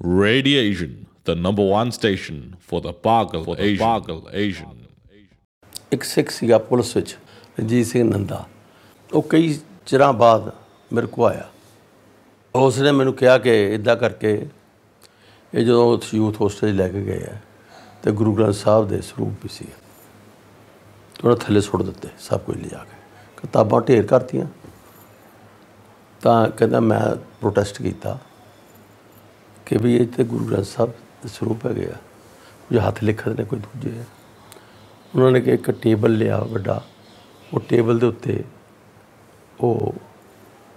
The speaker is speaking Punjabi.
Radiation, the number one station for the Pagal Asian. ਇੱਕ ਸਿੱਖ ਸੀਗਾ ਪੁਲਿਸ ਵਿੱਚ ਰਣਜੀਤ ਸਿੰਘ ਨੰਦਾ। ਉਹ ਕਈ ਚਿਰਾਂ ਬਾਅਦ ਮੇਰੇ ਕੋਲ ਆਇਆ। ਉਸ ਨੇ ਮੈਨੂੰ ਕਿਹਾ ਕਿ ਇੱਦਾਂ ਕਰਕੇ ਇਹ ਜਦੋਂ ਯੂਥ ਹੋਸਟਲ 'ਚ ਲੈ ਕੇ ਗਏ ਆ ਅਤੇ ਗੁਰੂ ਗ੍ਰੰਥ ਸਾਹਿਬ ਦੇ ਸਰੂਪ ਵੀ ਸੀ, ਉਹਨਾਂ ਥੱਲੇ ਸੁੱਟ ਦਿੱਤੇ ਸਭ ਕੁਝ ਲਿਜਾ ਕੇ, ਕਿਤਾਬਾਂ ਢੇਰ ਕਰਤੀਆਂ। ਤਾਂ ਕਹਿੰਦਾ ਮੈਂ ਪ੍ਰੋਟੈਸਟ ਕੀਤਾ ਕਿ ਵੀ ਇਹ ਤਾਂ ਗੁਰੂ ਗ੍ਰੰਥ ਸਾਹਿਬ ਦੇ ਸਰੂਪ ਹੈਗੇ ਆ, ਕੁਝ ਹੱਥ ਲਿਖਤ ਨੇ, ਕੋਈ ਦੂਜੇ ਆ। ਉਹਨਾਂ ਨੇ ਕਿ ਇੱਕ ਟੇਬਲ ਲਿਆ ਵੱਡਾ, ਉਹ ਟੇਬਲ ਦੇ ਉੱਤੇ ਉਹ